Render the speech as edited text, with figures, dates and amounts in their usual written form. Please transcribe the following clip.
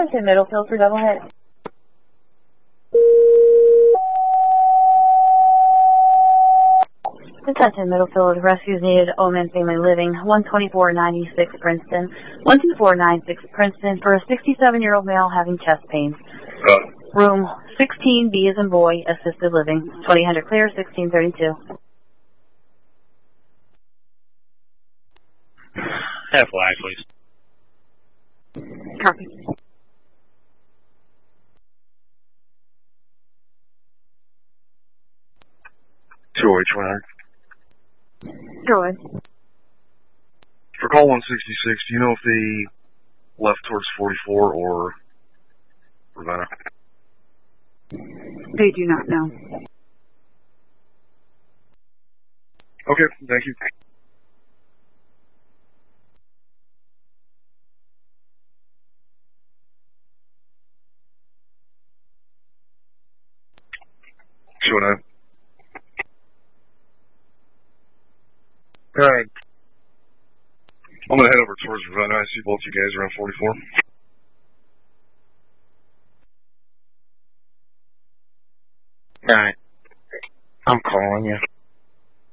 Attention, Middlefield for double hit. Attention, Middlefield. Rescues needed. Omen Family Living. 12496 Princeton. 12496 Princeton for a 67-year-old male having chest pains. Room 16B as in boy. Assisted living. 2000 clear. 1632. Have flag, please. Copy. Troy, 29. Troy. For call 166, do you know if they left towards 44 or Ravenna? They do not know. Okay, thank you. Sure. Alright. I'm gonna head over towards Ravenna. I see both you guys around 44. Alright. I'm calling you.